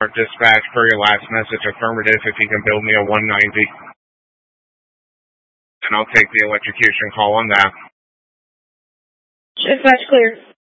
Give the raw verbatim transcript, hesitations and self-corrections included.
Dispatch, per your last message, affirmative, if you can build me a one ninety. And I'll take the electrocution call on that. Dispatch clear.